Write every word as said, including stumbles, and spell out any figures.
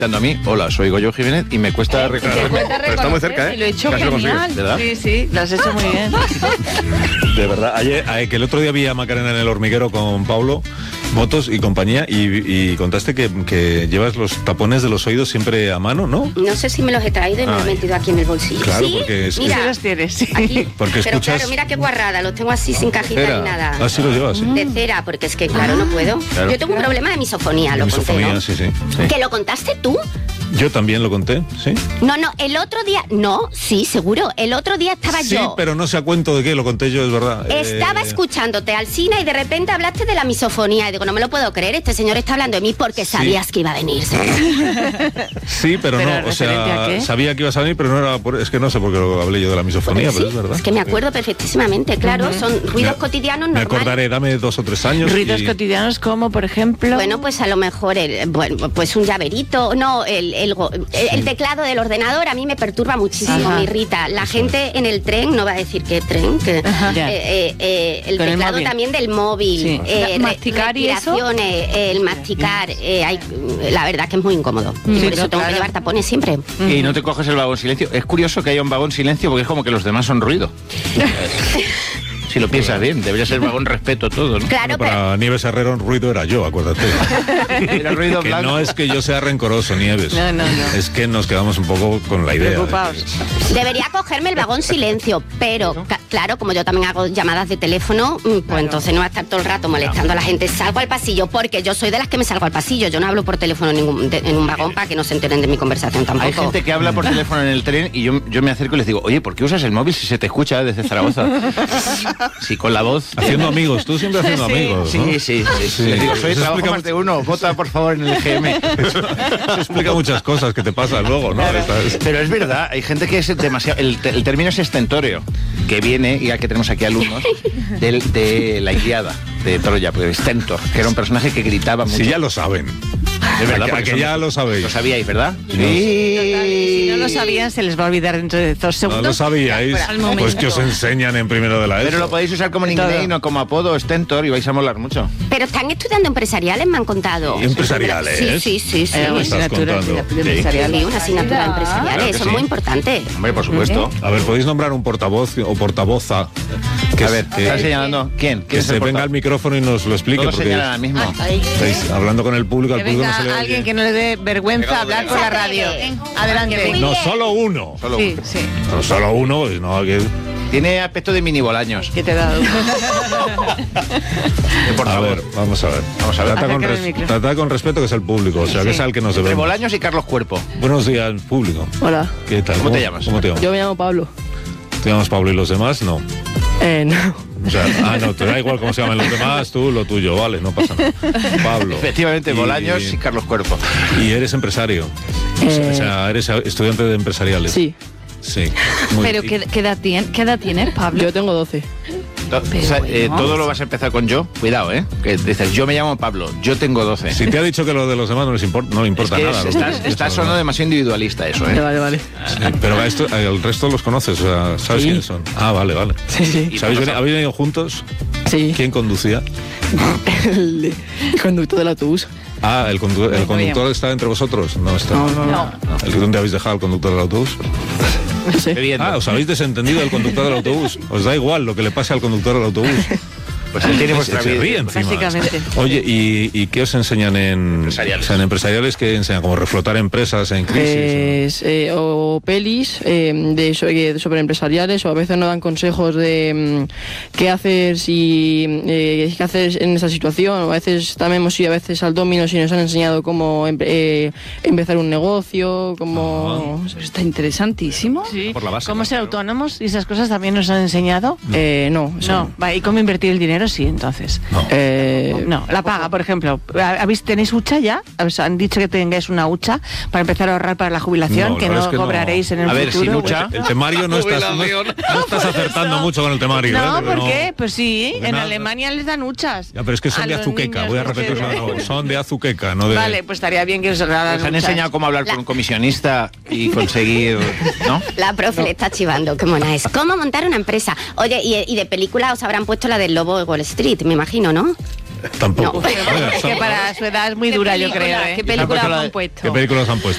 a mí, hola, soy Goyo Jiménez y me cuesta reconocer. Pero está muy cerca, ¿eh? Y lo he hecho Casi lo genial. consigues, ¿verdad? Sí, sí, lo has hecho muy bien. De verdad, ayer, ayer, que el otro día vi a Macarena en el hormiguero con Pablo Motos y compañía y, y contaste que, que llevas los tapones de los oídos siempre a mano, ¿no? No sé si me los he traído y me Ay. los he metido aquí en el bolsillo. Claro, ¿Sí? porque es- Mira, Sí los tienes, sí. aquí. Porque Pero escuchas- claro, mira qué guarrada, los tengo así sin cajita Cera. ni nada. Ah, sí lo llevas, sí. De cera, porque es que claro, no puedo. Claro. Yo tengo un problema de misofonía, lo Misofonía, conté, ¿no? sí, sí, sí. ¿Que lo contaste tú? Yo también lo conté, ¿sí? No, no, el otro día... No, sí, seguro. El otro día estaba Sí, yo... pero no sé a cuento de qué, lo conté yo, es verdad. Estaba Eh, escuchándote, Alsina, y de repente hablaste de la misofonía. Y digo, no me lo puedo creer, este señor está hablando de mí porque Sí. sabías que iba a venir. Sí, pero, ¿Pero no, o referente a sea, qué? sabía que ibas a venir, pero no era por, es que no sé por qué lo hablé yo de la misofonía, Sí, pero es verdad. es que me acuerdo perfectísimamente, claro, son ruidos Me- cotidianos Me normales. acordaré, dame dos o tres años. Ruidos y- cotidianos como, por ejemplo... Bueno, pues a lo mejor, el, bueno, pues un llaverito, no, el, el, go- el- el teclado del ordenador a mí me perturba muchísimo, Ajá. me irrita. La gente en el tren, no va a decir qué tren, que, Ajá. Ya. eh, eh, eh, el Con el teclado móvil. también del móvil, Sí. eh, Ma- masticar y eso. respiraciones, el masticar, eh, hay- la verdad que es muy incómodo. Y Sí, por eso no, tengo claro. que llevar tapones siempre. Y no te coges el vagón silencio. Es curioso que haya un vagón silencio porque es como que los demás son ruido. Si lo piensas bien, debería ser vagón respeto todo, ¿no? Claro, Bueno, para Nieves Herrero, ruido era yo, acuérdate. Era ruido Que blanco. no es que yo sea rencoroso, Nieves. No, no, no. Es que nos quedamos un poco con la idea. de Preocupados. que- debería cogerme el vagón silencio, pero ca- claro, como yo también hago llamadas de teléfono, mm, pues entonces no va a estar todo el rato molestando a la gente. Salgo al pasillo, porque yo soy de las que me salgo al pasillo. Yo no hablo por teléfono en, ningún, de- en un vagón para que no se enteren de mi conversación tampoco. Hay gente que habla por teléfono en el tren y yo, yo me acerco y les digo, oye, ¿por qué usas el móvil si se te escucha desde Zaragoza? Sí, con la voz. Haciendo amigos, tú siempre haciendo Sí. amigos, ¿no? Sí, sí, sí, Sí. Les digo, soy Eso trabajo explica más de uno, vota por favor en el G M. Eso explica muchas cosas que te pasan luego, ¿no? Estás- Pero es verdad, hay gente que es demasiado... El, te- el término es estentóreo, que viene, y aquí tenemos aquí alumnos, del- de la Ilíada, de Troya, pues Stentor, que era un personaje que gritaba mucho. Si ya lo saben. Es verdad, A que- a porque que son- ya lo sabéis. Lo sabíais, ¿verdad? No. Si no lo sabían, se les va a olvidar dentro de dos No segundos. lo sabíais. Al momento. Pues que os enseñan en primero de la Pero ESO. lo podéis usar como Todo. nickname, no como apodo, Stentor, y vais a molar mucho. Pero están estudiando empresariales, me han contado. ¿Empresariales? Sí, sí, sí, sí. Eh, una estás asignatura contando? de- de Sí. empresarial. Sí, una asignatura empresarial, Claro que eso sí. es muy importante. Hombre, por supuesto. A ver, podéis nombrar un portavoz o portavoza que, A ver, que- ¿estás señalando? ¿Quién? que ¿Quién es se el venga portavoz? al micrófono y nos lo explique. Todos Porque señalan al mismo. estáis hablando con el público, al Que público venga no se le oye. alguien que no le dé vergüenza hablar por la radio. Adelante. No, solo uno. Solo Sí, uno. sí. No, solo uno, pues no, que... Tiene aspecto de mini bolaños. ¿Qué te he dado? Por A favor. ver, vamos a ver. Vamos a ver. Trata con, Acércame res- el micro. trata con respeto, que es el público, o sea, que Sí. es al que nos Entre debemos. Bolaños y Carlos Cuerpo. Buenos días, público. Hola, ¿Qué tal? ¿Cómo te llamas? ¿Cómo te llamas? yo me llamo Pablo. ¿Te llamas Pablo y los demás? No. Eh, no. O sea, ah, no, te da igual cómo se llaman los demás, tú lo tuyo, vale, no pasa nada. Pablo. Efectivamente, Y- Bolaños y Carlos Cuerpo. Y eres empresario. O sea, Eh, o sea, eres estudiante de empresariales. Sí, Sí. Muy- Pero y- ¿qué, qué edad tiene, ¿qué edad tienes, Pablo? yo tengo doce. To- o sea, eh, todo lo vas a empezar con yo. Cuidado, ¿eh? Que dices, yo me llamo Pablo, yo tengo doce. Si te ha dicho que lo de los demás no les importa, no le Es importa que nada. es- lo estás, que- estás eso, sonando ¿no? demasiado individualista eso, ¿eh? Vale, vale. Sí, pero a esto, al resto los conoces, o sea, ¿sabes Sí. quiénes son? Ah, vale, vale. Sí, sí. Y ¿Sabéis no veni- pasa- ¿Habéis venido juntos? Sí. ¿Quién conducía? El, el conductor del autobús. Ah, el, condu- el conductor está entre vosotros. No está. No, no, no. No. ¿El ¿Dónde habéis dejado al conductor del autobús? No sé. Bebiendo. Ah, os habéis desentendido del conductor del autobús. Os da igual lo que le pase al conductor del autobús. Pues él tiene Se- vuestra se vida. ríe encima. Básicamente. Oye, ¿y, y qué os enseñan en Empresariales. O sea, en empresariales? ¿Qué enseñan? ¿Como reflotar empresas en crisis? Pues, eh, o pelis eh, de, so- eh, sobre empresariales, o a veces nos dan consejos de mm, qué hacer si eh, qué hacer en esa situación, o a veces también hemos ido a veces al Domino's y nos han enseñado cómo em- eh, empezar un negocio, cómo... Está interesantísimo. Sí. Por la base, ¿Cómo ¿no? ser autónomos? ¿Y esas cosas también nos han enseñado? Eh, no, eso No. Va, ¿y cómo invertir el dinero? Sí, entonces. No. Eh, No, la paga, por ejemplo. ¿Habéis, ¿Tenéis hucha ya? ¿Os han dicho que tengáis una hucha para empezar a ahorrar para la jubilación? No, que la no verdad es que no. cobraréis en el A ver, futuro. sin hucha. El temario no estás, no, no estás acertando mucho con el temario. No, ¿eh? ¿por qué? Pues sí, Porque en nada. Alemania les dan huchas. Ya, pero es que son A de los azuqueca, niños voy a que repetir se- eso. Son de azuqueca, no de... Vale, pues estaría bien que os hagan ¿Os han enseñado cómo hablar con un comisionista y conseguir, ¿no? La profe le está chivando, qué mona es. ¿Cómo montar una empresa? Oye, y, y de película os habrán puesto la del Lobo de Wall Street, me imagino, ¿no? Tampoco. No. Oiga, Es que son- para su edad es muy dura, yo creo. ¿eh? ¿Qué película puesto la os de- han puesto? ¿Qué películas han puesto?